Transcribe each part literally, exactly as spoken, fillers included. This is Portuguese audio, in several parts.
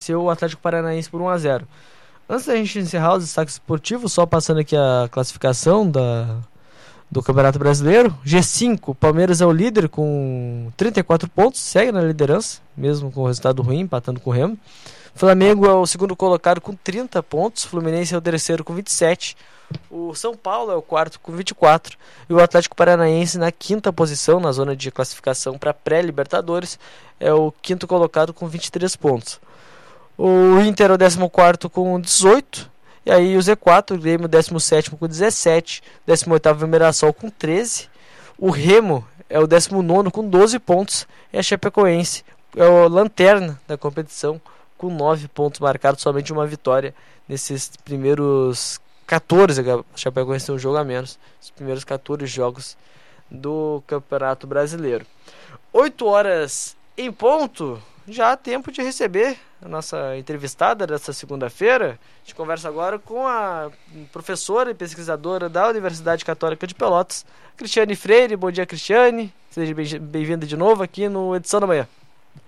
venceu o Atlético Paranaense por um a zero. Antes da gente encerrar os destaques esportivos, só passando aqui a classificação da, do Campeonato Brasileiro. G cinco, o Palmeiras é o líder com trinta e quatro pontos, segue na liderança, mesmo com o resultado ruim, empatando com o Remo. Flamengo é o segundo colocado com trinta pontos, Fluminense é o terceiro com vinte e sete, o São Paulo é o quarto com vinte e quatro e o Atlético Paranaense na quinta posição, na zona de classificação para pré-Libertadores, é o quinto colocado com vinte e três pontos. O Inter é o décimo quarto com dezoito, e aí o Z quatro, o Grêmio décimo sétimo com dezessete, décimo oitavo o Mirassol com treze, o Remo é o décimo nono com doze pontos, e a Chapecoense é o lanterna da competição com nove pontos marcados, somente uma vitória nesses primeiros catorze, a Chapecoense tem um jogo a menos, os primeiros catorze jogos do Campeonato Brasileiro. oito horas em ponto, já há tempo de receber a nossa entrevistada desta segunda-feira. A gente conversa agora com a professora e pesquisadora da Universidade Católica de Pelotas, Cristiane Freire. Bom dia, Cristiane. Seja bem-vinda de novo aqui no Edição da Manhã.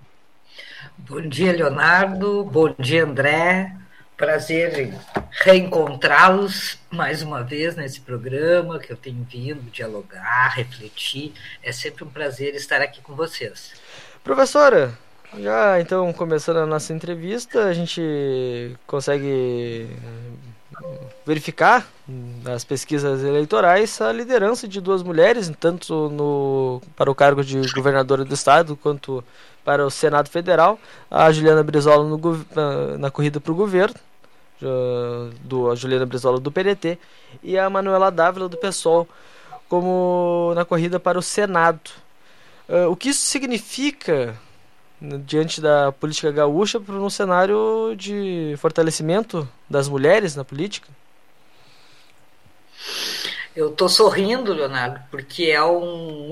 Bom dia, Leonardo. Bom dia, André. Prazer em reencontrá-los mais uma vez nesse programa que eu tenho vindo dialogar, refletir. É sempre um prazer estar aqui com vocês. Professora, já então começando a nossa entrevista, a gente consegue verificar nas pesquisas eleitorais a liderança de duas mulheres, tanto no, para o cargo de governadora do estado quanto para o Senado Federal. A Juliana Brizola no, na, na corrida para o governo, do, a Juliana Brizola do P D T, e a Manuela Dávila do PSOL como na corrida para o Senado. Uh, o que isso significa diante da política gaúcha para um cenário de fortalecimento das mulheres na política? Eu estou sorrindo, Leonardo, porque é um,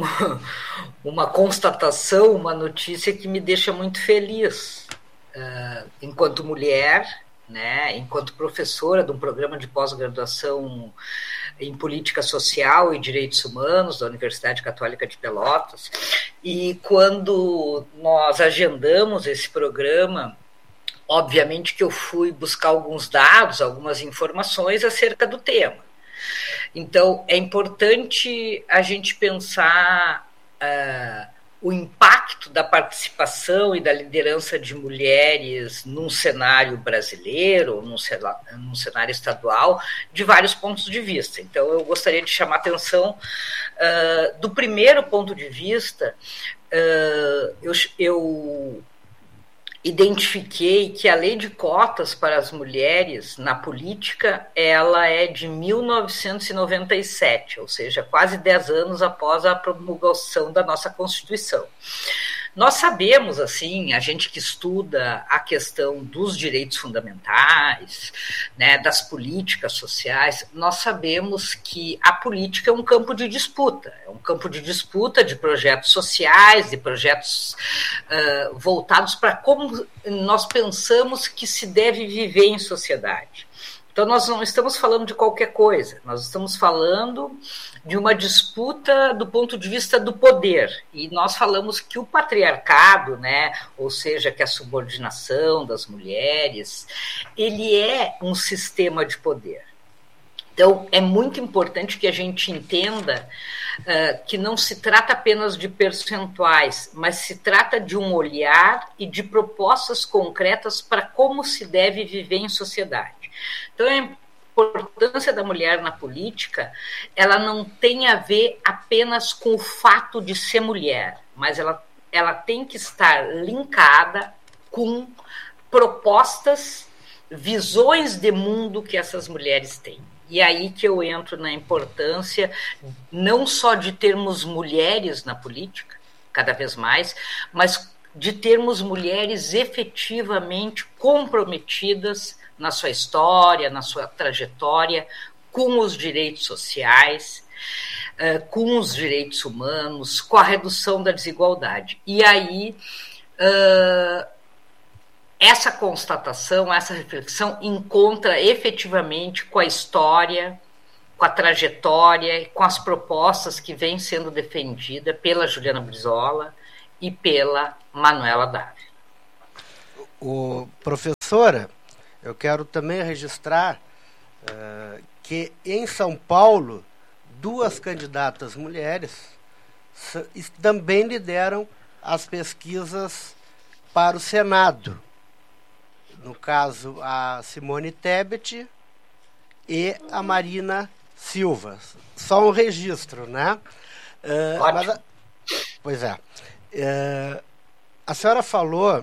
uma constatação, uma notícia que me deixa muito feliz. Uh, enquanto mulher, né, enquanto professora de um programa de pós-graduação em Política Social e Direitos Humanos da Universidade Católica de Pelotas, e quando nós agendamos esse programa, obviamente que eu fui buscar alguns dados, algumas informações acerca do tema. Então, é importante a gente pensar uh, o impacto da participação e da liderança de mulheres num cenário brasileiro, num cenário, num cenário estadual, de vários pontos de vista. Então, eu gostaria de chamar a atenção uh, do primeiro ponto de vista. Uh, eu, eu identifiquei que a lei de cotas para as mulheres na política, ela é de mil novecentos e noventa e sete, ou seja, quase dez anos após a promulgação da nossa Constituição. Nós sabemos, assim, a gente que estuda a questão dos direitos fundamentais, né, das políticas sociais, nós sabemos que a política é um campo de disputa, é um campo de disputa de projetos sociais, de projetos uh, voltados para como nós pensamos que se deve viver em sociedade. Então, nós não estamos falando de qualquer coisa, nós estamos falando de uma disputa do ponto de vista do poder. E nós falamos que o patriarcado, né, ou seja, que a subordinação das mulheres, ele é um sistema de poder. Então, é muito importante que a gente entenda uh, que não se trata apenas de percentuais, mas se trata de um olhar e de propostas concretas para como se deve viver em sociedade. Então, a importância da mulher na política, ela não tem a ver apenas com o fato de ser mulher, mas ela, ela tem que estar linkada com propostas, visões de mundo que essas mulheres têm. E aí que eu entro na importância não só de termos mulheres na política, cada vez mais, mas de termos mulheres efetivamente comprometidas na sua história, na sua trajetória, com os direitos sociais, com os direitos humanos, com a redução da desigualdade. E aí, essa constatação, essa reflexão encontra efetivamente com a história, com a trajetória, com as propostas que vêm sendo defendidas pela Juliana Brizola e pela Manuela Dávila. O professor Professora, eu quero também registrar uh, que em São Paulo, duas candidatas mulheres também lideram as pesquisas para o Senado. No caso, a Simone Tebet e a Marina Silva. Só um registro, né? Uh, mas a, pois é. Uh, a senhora falou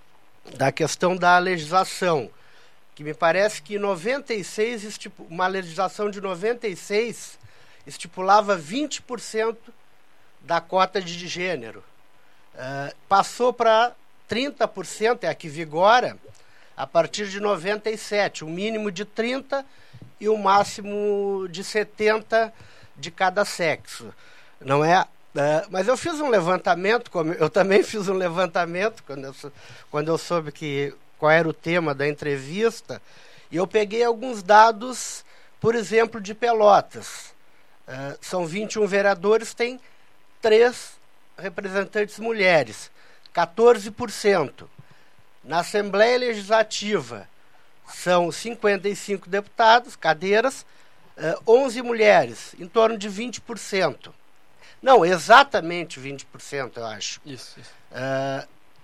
da questão da legislação, que me parece que em noventa e seis, estipu- uma legislação de noventa e seis estipulava vinte por cento da cota de gênero. Uh, passou para trinta por cento, é a que vigora, a partir de noventa e sete, um mínimo de trinta por cento e um máximo de setenta por cento de cada sexo. Não é? Uh, mas eu fiz um levantamento, como eu também fiz um levantamento quando eu, quando eu soube que, qual era o tema da entrevista, e eu peguei alguns dados, por exemplo, de Pelotas. Uh, são vinte e um vereadores, tem três representantes mulheres, quatorze por cento. Na Assembleia Legislativa, são cinquenta e cinco deputados, cadeiras, uh, onze mulheres, em torno de vinte por cento. Não, exatamente vinte por cento, eu acho. Isso, isso. Uh,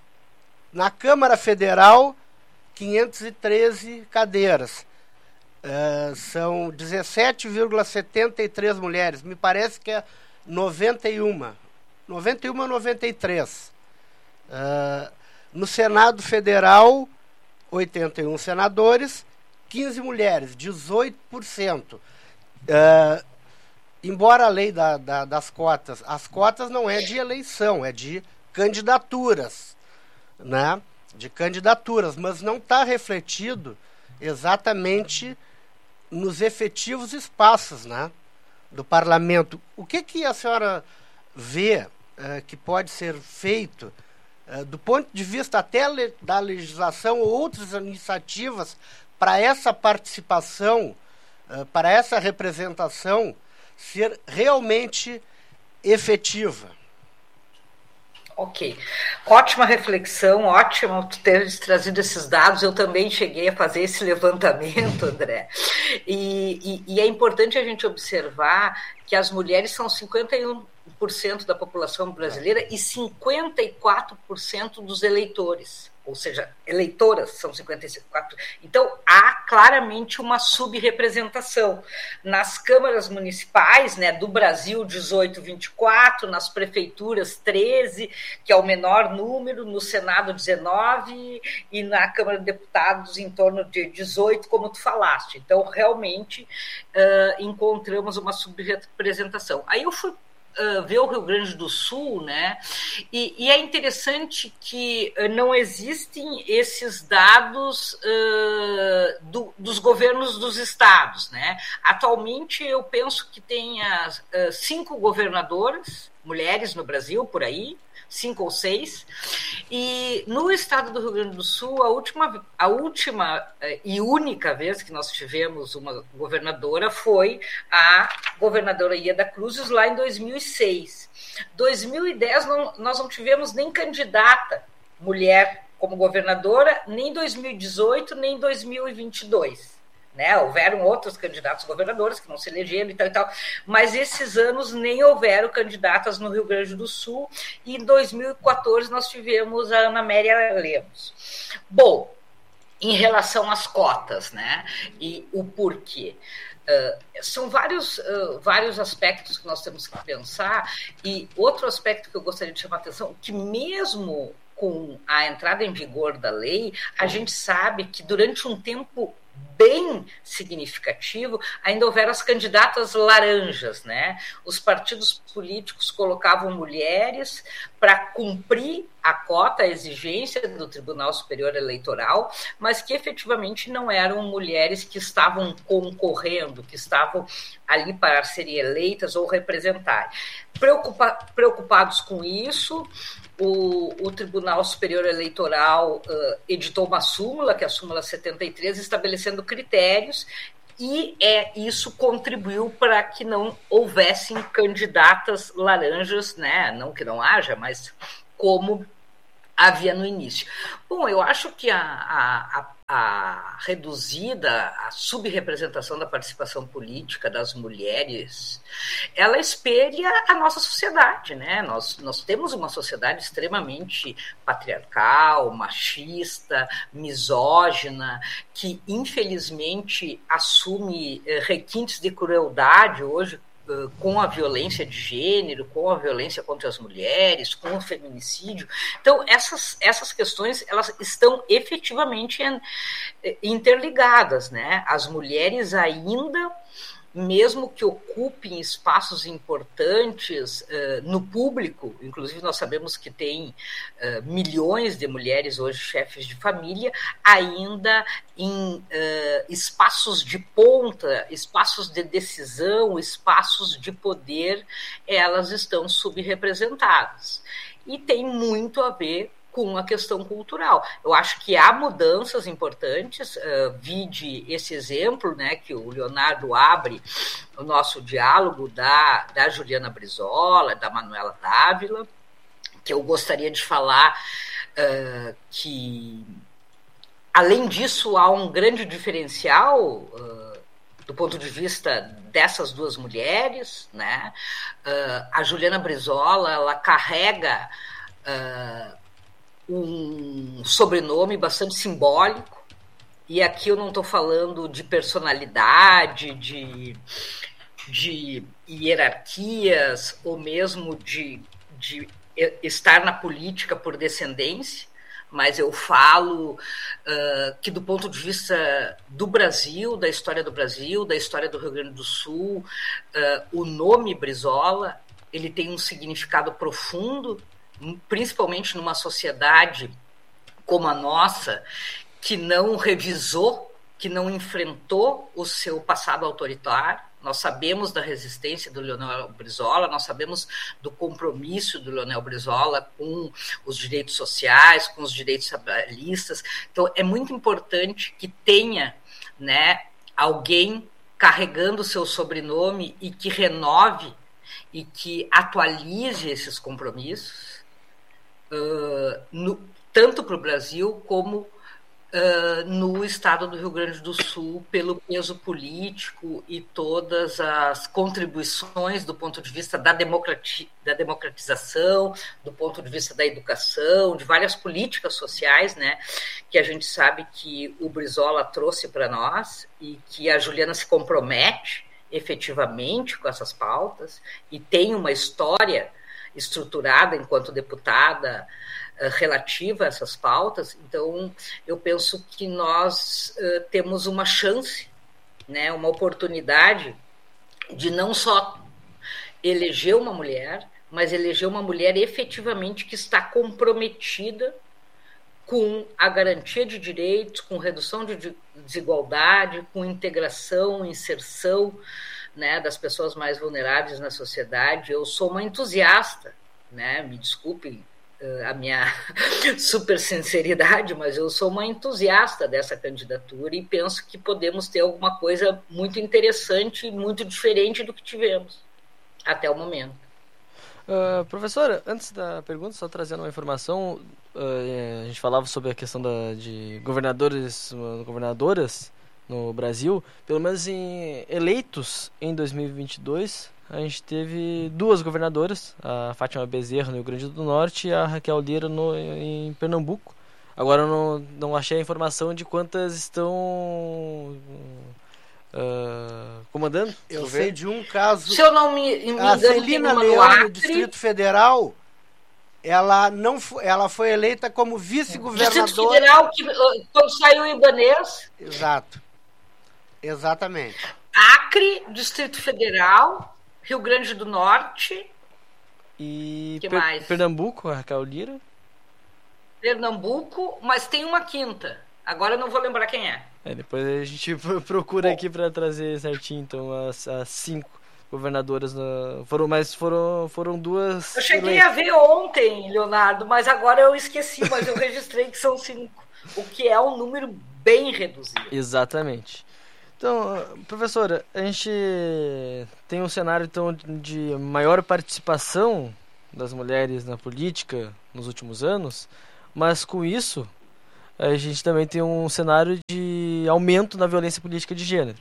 na Câmara Federal, quinhentas e treze cadeiras. Uh, são dezessete vírgula setenta e três mulheres. Me parece que é noventa e um. noventa e um a noventa e três. Uh, no Senado Federal, oitenta e um senadores, quinze mulheres, dezoito por cento. Uh, embora a lei da, da, das cotas, as cotas não é de eleição, é de candidaturas, né? De candidaturas, mas não está refletido exatamente nos efetivos espaços, né, do parlamento. O que, que a senhora vê uh, que pode ser feito uh, do ponto de vista até le- da legislação ou outras iniciativas para essa participação, uh, para essa representação ser realmente efetiva? Ok. Ótima reflexão, ótimo tu teres trazido esses dados. Eu também cheguei a fazer esse levantamento, André. E, e, e é importante a gente observar que as mulheres são cinquenta e um por cento da população brasileira e cinquenta e quatro por cento dos eleitores. Ou seja, eleitoras são cinquenta e quatro por cento. Então, há claramente uma subrepresentação. Nas câmaras municipais, né, do Brasil, dezoito, vinte e quatro, nas prefeituras, treze, que é o menor número, no Senado, dezenove, e na Câmara de Deputados, em torno de dezoito, como tu falaste. Então, realmente, uh, encontramos uma subrepresentação. Aí eu fui Uh, ver o Rio Grande do Sul, né? E, e é interessante que uh, não existem esses dados uh, do, dos governos dos estados, né? Atualmente eu penso que tem uh, cinco governadoras, mulheres no Brasil, por aí, cinco ou seis, e no estado do Rio Grande do Sul, a última, a última uh, e única vez que nós tivemos uma governadora foi a governadora Ieda Cruzes, lá em dois mil e seis. dois mil e dez, não, nós não tivemos nem candidata mulher como governadora, nem em dois mil e dezoito, nem em dois mil e vinte e dois. Né? Houveram outros candidatos governadores que não se elegeram e tal e tal, mas esses anos nem houveram candidatas no Rio Grande do Sul, e em dois mil e quatorze nós tivemos a Ana Amélia Lemos. Bom, em relação às cotas, né, e o porquê, uh, são vários, uh, vários aspectos que nós temos que pensar, e outro aspecto que eu gostaria de chamar a atenção, que mesmo com a entrada em vigor da lei, a gente sabe que durante um tempo bem significativo, ainda houveram as candidatas laranjas, né? Os partidos políticos colocavam mulheres para cumprir a cota, a exigência do Tribunal Superior Eleitoral, mas que efetivamente não eram mulheres que estavam concorrendo, que estavam ali para serem eleitas ou representar. Preocupa- preocupados com isso, O, o Tribunal Superior Eleitoral uh, editou uma súmula, que é a súmula setenta e três, estabelecendo critérios, e é, isso contribuiu para que não houvessem candidatas laranjas, né? Não que não haja, mas como havia no início. Bom, eu acho que a, a, a, a reduzida, a subrepresentação da participação política das mulheres, ela espelha a nossa sociedade, né? Nós, nós temos uma sociedade extremamente patriarcal, machista, misógina, que infelizmente assume requintes de crueldade hoje, com a violência de gênero, com a violência contra as mulheres, com o feminicídio. Então, essas, essas questões, elas estão efetivamente interligadas, né? As mulheres ainda, mesmo que ocupem espaços importantes uh, no público, inclusive nós sabemos que tem uh, milhões de mulheres hoje chefes de família, ainda em uh, espaços de ponta, espaços de decisão, espaços de poder, elas estão subrepresentadas. E tem muito a ver com a questão cultural. Eu acho que há mudanças importantes, uh, vide esse exemplo, né, que o Leonardo abre o nosso diálogo da, da Juliana Brizola, da Manuela Dávila, que eu gostaria de falar uh, que, além disso, há um grande diferencial uh, do ponto de vista dessas duas mulheres, né? Uh, a Juliana Brizola, ela carrega uh, um sobrenome bastante simbólico, e aqui eu não estou falando de personalidade, de, de hierarquias, ou mesmo de, de estar na política por descendência, mas eu falo uh, que do ponto de vista do Brasil, da história do Brasil, da história do Rio Grande do Sul, uh, o nome Brizola, ele tem um significado profundo, principalmente numa sociedade como a nossa, que não revisou, que não enfrentou o seu passado autoritário. Nós sabemos da resistência do Leonel Brizola, nós sabemos do compromisso do Leonel Brizola com os direitos sociais, com os direitos trabalhistas. Então, é muito importante que tenha, né, alguém carregando o seu sobrenome e que renove e que atualize esses compromissos, Uh, no, tanto para o Brasil como uh, no estado do Rio Grande do Sul, pelo peso político e todas as contribuições do ponto de vista da, democrati- da democratização, do ponto de vista da educação, de várias políticas sociais, né, que a gente sabe que o Brizola trouxe para nós e que a Juliana se compromete efetivamente com essas pautas e tem uma história estruturada enquanto deputada uh, relativa a essas pautas. Então, eu penso que nós uh, temos uma chance, né, uma oportunidade de não só eleger uma mulher, mas eleger uma mulher efetivamente que está comprometida com a garantia de direitos, com redução de desigualdade, com integração, inserção, né, das pessoas mais vulneráveis na sociedade. Eu sou uma entusiasta, né, me desculpem uh, a minha super sinceridade, mas eu sou uma entusiasta dessa candidatura e penso que podemos ter alguma coisa muito interessante e muito diferente do que tivemos até o momento. Uh, professora, antes da pergunta, só trazendo uma informação, uh, a gente falava sobre a questão da, de governadores, uh, governadoras no Brasil. Pelo menos em eleitos em dois mil e vinte e dois, a gente teve duas governadoras, a Fátima Bezerra no Rio Grande do Norte e a Raquel Lira no, em Pernambuco. Agora eu não, não achei a informação de quantas estão uh, comandando. Eu sei de um caso. Se eu não me, me engano, a Celina Leão, no Distrito Federal, ela não foi, ela foi eleita como vice-governadora. Distrito Federal, que, quando saiu o Ibanez. Exato. Exatamente. Acre, Distrito Federal, Rio Grande do Norte. E que per- mais? Pernambuco, a Raquel Lira. Pernambuco, mas tem uma quinta. Agora eu não vou lembrar quem é. É, depois a gente procura aqui para trazer certinho, então, as, as cinco governadoras. Na... Foram, mas foram, foram duas... Eu cheguei a ver ontem, Leonardo, mas agora eu esqueci, mas eu registrei que são cinco. O que é um número bem reduzido. Exatamente. Então, professora, a gente tem um cenário então, de maior participação das mulheres na política nos últimos anos, mas com isso a gente também tem um cenário de aumento na violência política de gênero.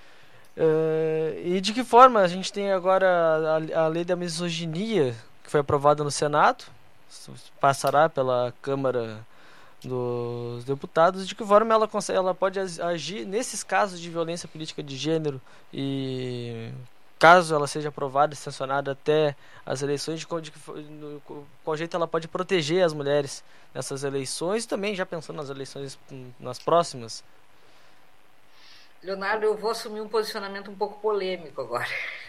Uh, e de que forma a gente tem agora a, a lei da misoginia, que foi aprovada no Senado, passará pela Câmara dos Deputados, de que forma ela, consegue, ela pode agir nesses casos de violência política de gênero, e caso ela seja aprovada e sancionada até as eleições, de, de, de qual jeito ela pode proteger as mulheres nessas eleições, e também já pensando nas eleições nas próximas. Leonardo, eu vou assumir um posicionamento um pouco polêmico agora.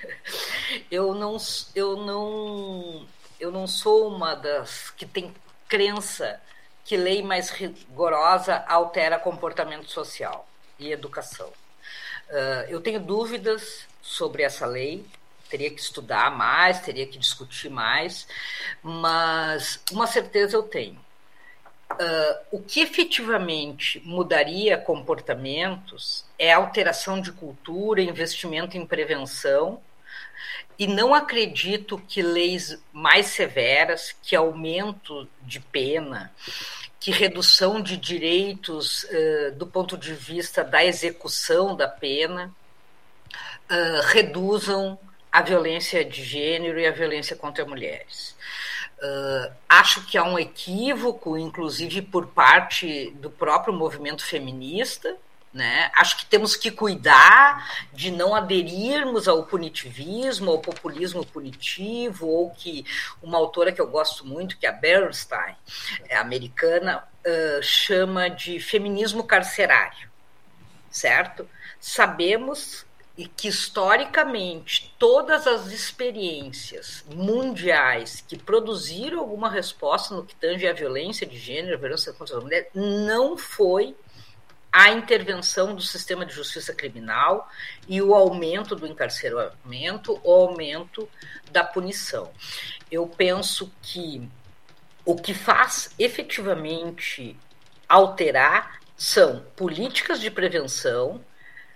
Eu não, eu não, eu não sou uma das que tem crença que lei mais rigorosa altera comportamento social e educação. Uh, eu tenho dúvidas sobre essa lei, teria que estudar mais, teria que discutir mais, mas uma certeza eu tenho. Uh, o que efetivamente mudaria comportamentos é a alteração de cultura, investimento em prevenção, e não acredito que leis mais severas, que aumento de pena, que redução de direitos uh, do ponto de vista da execução da pena, uh, reduzam a violência de gênero e a violência contra mulheres. Uh, acho que há um equívoco, inclusive por parte do próprio movimento feminista, né? Acho que temos que cuidar de não aderirmos ao punitivismo, ao populismo punitivo, ou que uma autora que eu gosto muito, que é a Bernstein, é americana, uh, chama de feminismo carcerário, certo? Sabemos e que, historicamente, todas as experiências mundiais que produziram alguma resposta no que tange à violência de gênero, a violência contra a mulher, não foi a intervenção do sistema de justiça criminal e o aumento do encarceramento, o aumento da punição. Eu penso que o que faz efetivamente alterar são políticas de prevenção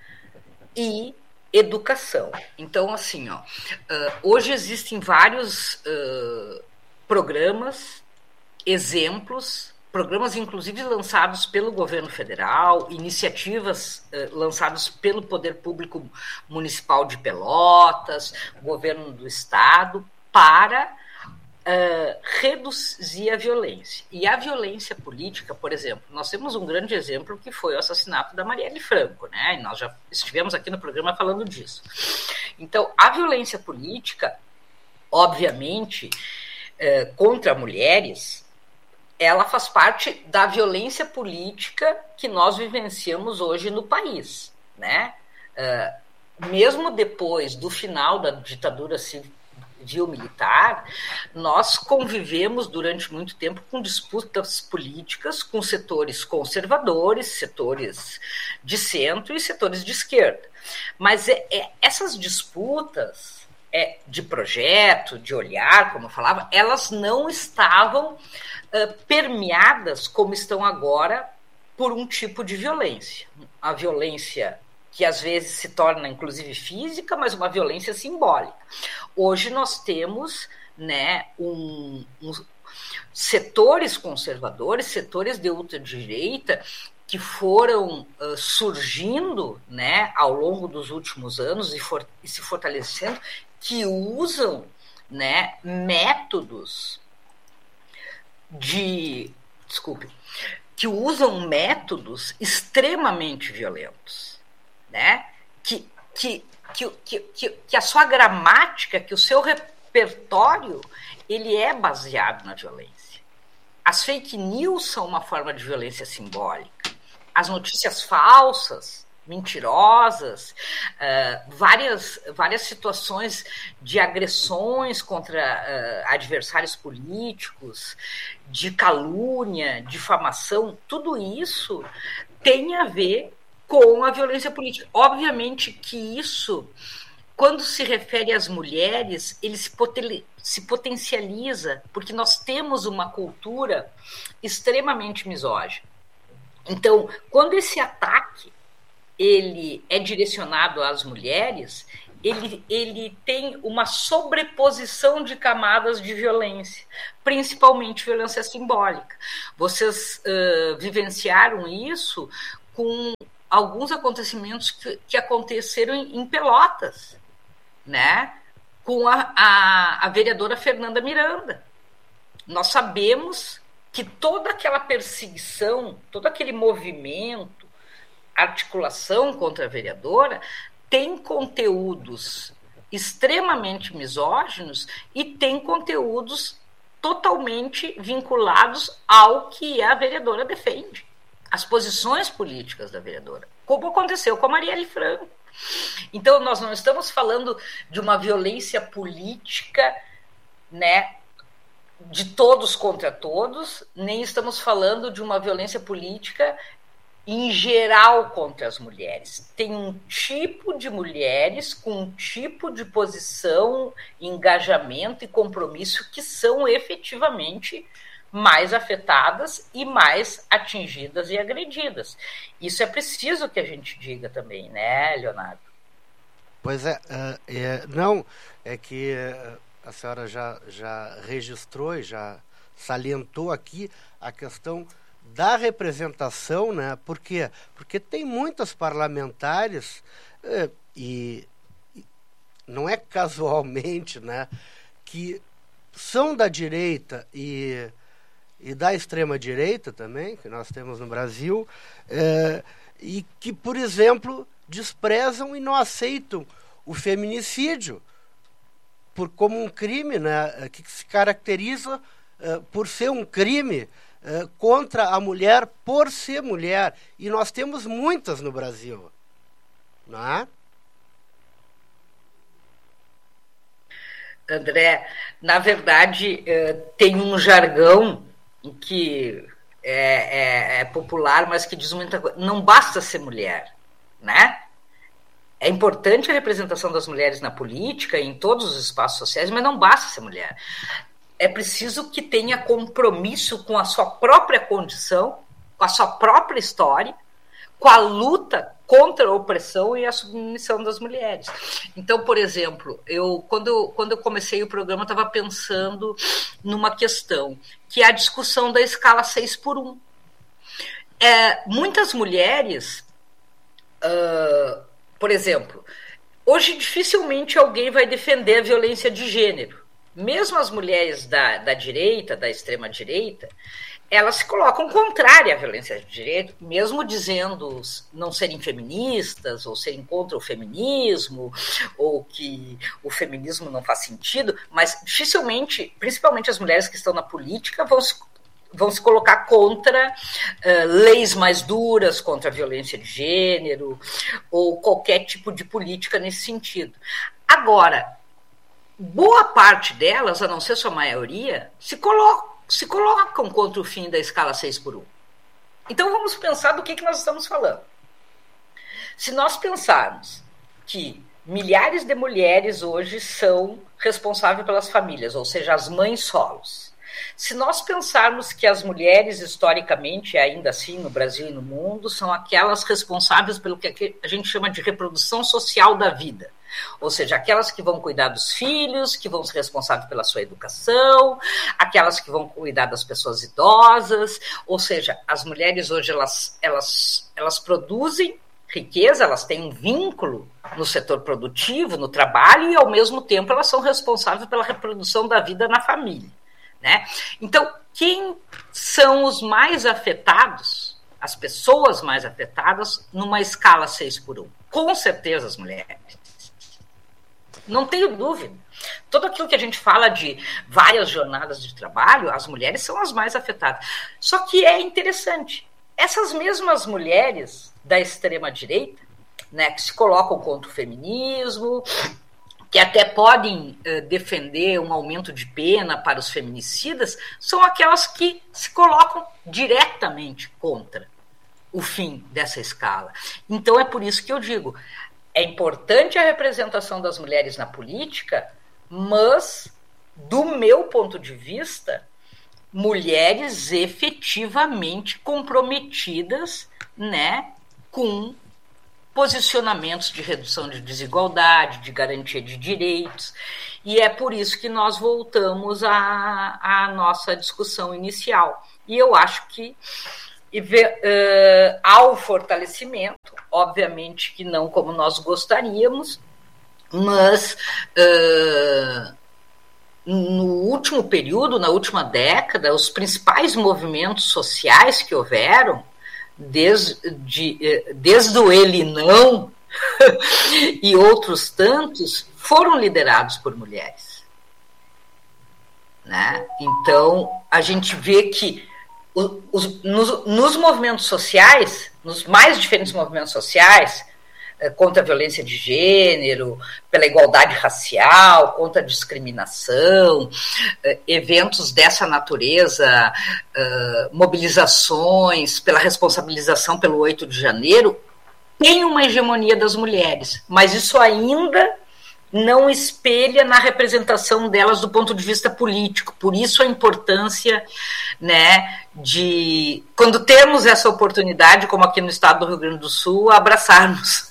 e educação. Então, assim, ó, uh, hoje existem vários uh, programas, exemplos, programas inclusive lançados pelo governo federal, iniciativas uh, lançadas pelo Poder Público Municipal de Pelotas, governo do estado, para uh, reduzir a violência. E a violência política, por exemplo, nós temos um grande exemplo que foi o assassinato da Marielle Franco, né? E nós já estivemos aqui no programa falando disso. Então, a violência política, obviamente, uh, contra mulheres, ela faz parte da violência política que nós vivenciamos hoje no país, né? Uh, mesmo depois do final da ditadura civil-militar, nós convivemos durante muito tempo com disputas políticas com setores conservadores, setores de centro e setores de esquerda. Mas é, é, essas disputas é, de projeto, de olhar, como eu falava, elas não estavam uh, permeadas como estão agora por um tipo de violência. A violência que às vezes se torna, inclusive, física, mas uma violência simbólica. Hoje nós temos, né, um, um, setores conservadores, setores de ultradireita, que foram uh, surgindo, né, ao longo dos últimos anos e, for, e se fortalecendo, que usam, né, métodos de... Desculpe. Que usam métodos extremamente violentos. Né? Que, que, que, que, que a sua gramática, que o seu repertório, ele é baseado na violência. As fake news são uma forma de violência simbólica. As notícias falsas, mentirosas, uh, várias, várias situações de agressões contra uh, adversários políticos, de calúnia, difamação, tudo isso tem a ver com a violência política. Obviamente que isso, quando se refere às mulheres, ele se, poten- se potencializa, porque nós temos uma cultura extremamente misógina. Então, quando esse ataque ele é direcionado às mulheres, ele, ele tem uma sobreposição de camadas de violência, principalmente violência simbólica. Vocês uh, vivenciaram isso com alguns acontecimentos que, que aconteceram em, em Pelotas, né? Com a, a, a vereadora Fernanda Miranda. Nós sabemos que toda aquela perseguição, todo aquele movimento, articulação contra a vereadora, tem conteúdos extremamente misóginos e tem conteúdos totalmente vinculados ao que a vereadora defende, as posições políticas da vereadora, como aconteceu com a Marielle Franco. Então, nós não estamos falando de uma violência política, né, de todos contra todos, nem estamos falando de uma violência política em geral contra as mulheres. Tem um tipo de mulheres com um tipo de posição, engajamento e compromisso que são efetivamente mais afetadas e mais atingidas e agredidas. Isso é preciso que a gente diga também, né, Leonardo? Pois é, uh, é não, é que uh, a senhora já, já registrou e já salientou aqui a questão da representação, né? Por quê? Porque tem muitas parlamentares uh, e, e não é casualmente, né, que são da direita e e da extrema-direita também, que nós temos no Brasil, é, e que, por exemplo, desprezam e não aceitam o feminicídio por, como um crime, né, que se caracteriza é, por ser um crime é, contra a mulher por ser mulher. E nós temos muitas no Brasil. Não é? André, na verdade, é, tem um jargão que é, é, é popular, mas que diz muita coisa. Não basta ser mulher, né? É importante a representação das mulheres na política, em todos os espaços sociais, mas não basta ser mulher. É preciso que tenha compromisso com a sua própria condição, com a sua própria história, com a luta contra a opressão e a submissão das mulheres. Então, por exemplo, eu quando, eu, quando eu comecei o programa, eu estava pensando numa questão, que é a discussão da escala seis por um. É, muitas mulheres, uh, por exemplo, hoje dificilmente alguém vai defender a violência de gênero. Mesmo as mulheres da, da direita, da extrema-direita, elas se colocam contrárias à violência de direito, mesmo dizendo não serem feministas, ou serem contra o feminismo, ou que o feminismo não faz sentido, mas dificilmente, principalmente as mulheres que estão na política, vão se, vão se colocar contra uh, leis mais duras, contra a violência de gênero, ou qualquer tipo de política nesse sentido. Agora, boa parte delas, a não ser sua maioria, se colocam se colocam contra o fim da escala seis por um. Então, vamos pensar do que, que nós estamos falando. Se nós pensarmos que milhares de mulheres hoje são responsáveis pelas famílias, ou seja, as mães solos. Se nós pensarmos que as mulheres, historicamente, ainda assim, no Brasil e no mundo, são aquelas responsáveis pelo que a gente chama de reprodução social da vida. Ou seja, aquelas que vão cuidar dos filhos, que vão ser responsáveis pela sua educação, aquelas que vão cuidar das pessoas idosas. Ou seja, as mulheres hoje elas, elas, elas produzem riqueza, elas têm um vínculo no setor produtivo, no trabalho, e ao mesmo tempo elas são responsáveis pela reprodução da vida na família, né? Então, quem são os mais afetados, as pessoas mais afetadas, numa escala seis por um? Com certeza as mulheres. Não tenho dúvida. Tudo aquilo que a gente fala de várias jornadas de trabalho, as mulheres são as mais afetadas. Só que é interessante, essas mesmas mulheres da extrema-direita, né, que se colocam contra o feminismo, que até podem uh, defender um aumento de pena para os feminicidas, são aquelas que se colocam diretamente contra o fim dessa escala. Então é por isso que eu digo, é importante a representação das mulheres na política, mas, do meu ponto de vista, mulheres efetivamente comprometidas, né, com posicionamentos de redução de desigualdade, de garantia de direitos, e é por isso que nós voltamos à, à nossa discussão inicial. E eu acho que e ver, uh, há o fortalecimento, obviamente que não como nós gostaríamos, mas uh, no último período, na última década, os principais movimentos sociais que houveram, desde, de, desde o Ele Não e outros tantos, foram liderados por mulheres. Né? Então, a gente vê que os, nos, nos movimentos sociais, nos mais diferentes movimentos sociais, contra a violência de gênero, pela igualdade racial, contra a discriminação, eventos dessa natureza, mobilizações pela responsabilização pelo oito de janeiro, tem uma hegemonia das mulheres, mas isso ainda não espelha na representação delas do ponto de vista político. Por isso a importância, né, de, quando temos essa oportunidade, como aqui no estado do Rio Grande do Sul, abraçarmos.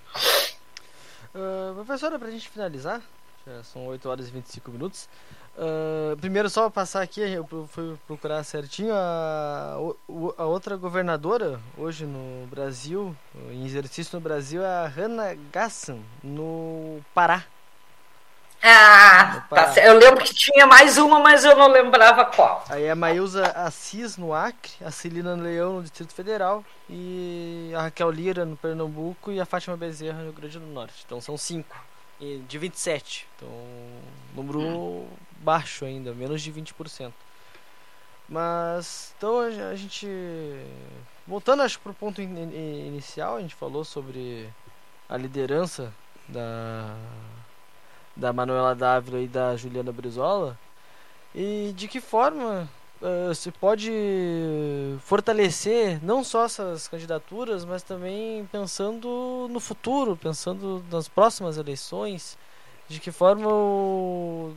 Uh, professora, para a gente finalizar, já são oito horas e vinte e cinco minutos. Uh, primeiro, só passar aqui, eu fui procurar certinho a, a outra governadora hoje no Brasil, em exercício no Brasil, é a Hannah Gassan, no Pará. Ah, no Pará. Tá, eu lembro que tinha mais uma, mas eu não lembrava qual. Aí a Maílza Assis, no Acre, a Celina Leão, no Distrito Federal, e a Raquel Lira, no Pernambuco, e a Fátima Bezerra, no Rio Grande do Norte. Então são cinco, de vinte e sete. Então, número hum. baixo ainda, menos de vinte por cento. Mas, então a gente, voltando acho para o ponto in, in, inicial, a gente falou sobre a liderança da, da Manuela Dávila e da Juliana Brizola, e de que forma uh, se pode fortalecer não só essas candidaturas, mas também pensando no futuro, pensando nas próximas eleições, de que forma o,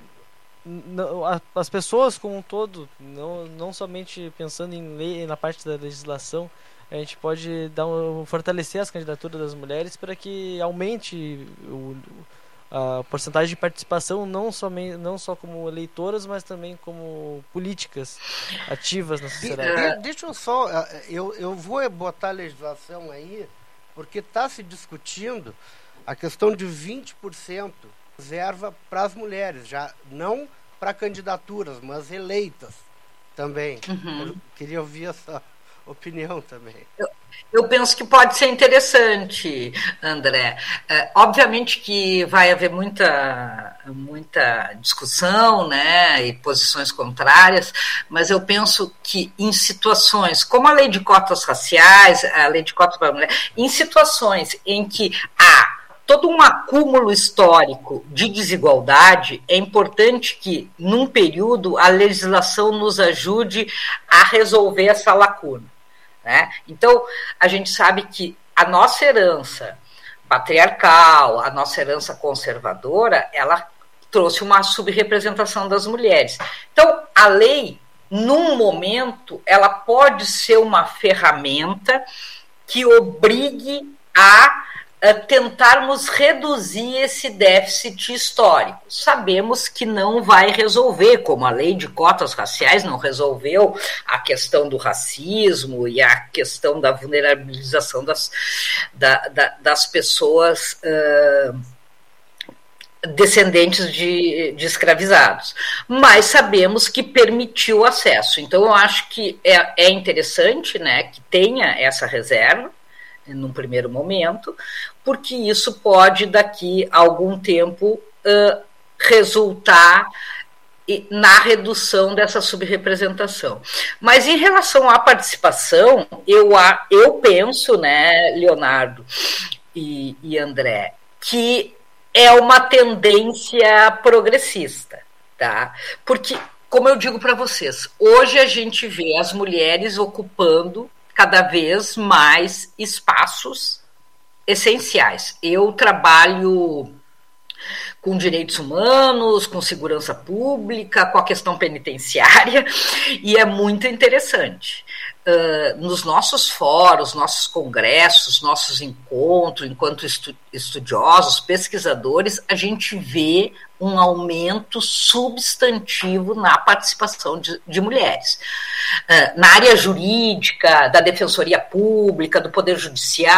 as pessoas como um todo, não, não somente pensando em lei, na parte da legislação, a gente pode dar um, fortalecer as candidaturas das mulheres para que aumente o, a porcentagem de participação, não, somente, não só como eleitoras, mas também como políticas ativas na sociedade. De, deixa eu só, eu, eu vou botar a legislação aí, porque está se discutindo a questão de vinte por cento reserva para as mulheres, já não para candidaturas, mas eleitas também. Uhum. Eu queria ouvir essa opinião também. Eu, eu penso que pode ser interessante, André. É, obviamente que vai haver muita, muita discussão, né, e posições contrárias, mas eu penso que em situações como a lei de cotas raciais, a lei de cotas para mulheres, em situações em que há todo um acúmulo histórico de desigualdade, é importante que, num período, a legislação nos ajude a resolver essa lacuna. Né? Então, a gente sabe que a nossa herança patriarcal, a nossa herança conservadora, ela trouxe uma subrepresentação das mulheres. Então, a lei, num momento, ela pode ser uma ferramenta que obrigue a tentarmos reduzir esse déficit histórico. Sabemos que não vai resolver, como a lei de cotas raciais não resolveu a questão do racismo e a questão da vulnerabilização das, da, da, das pessoas uh, descendentes de, de escravizados. Mas sabemos que permitiu acesso. Então, eu acho que é, é interessante, né, que tenha essa reserva, num primeiro momento, porque isso pode, daqui a algum tempo, uh, resultar na redução dessa subrepresentação. Mas em relação à participação, eu, eu penso, né, Leonardo e, e André, que é uma tendência progressista, tá? Porque, como eu digo para vocês, hoje a gente vê as mulheres ocupando cada vez mais espaços essenciais. Eu trabalho com direitos humanos, com segurança pública, com a questão penitenciária, e é muito interessante. uh, nos nossos fóruns, nossos congressos, nossos encontros, enquanto estu estudiosos, pesquisadores, a gente vê um aumento substantivo na participação de, de mulheres. Uh, na área jurídica, da defensoria pública, do poder judiciário,